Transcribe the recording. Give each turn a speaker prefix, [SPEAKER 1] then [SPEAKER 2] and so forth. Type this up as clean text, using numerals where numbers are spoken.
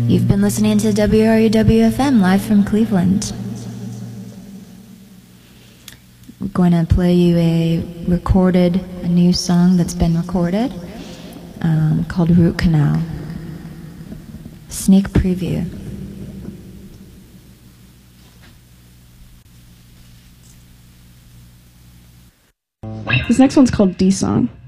[SPEAKER 1] You've been listening to WRUW-FM live from Cleveland. We're going to play you a new song that's been recorded called Root Canal. Sneak preview.
[SPEAKER 2] This next one's called D-Song.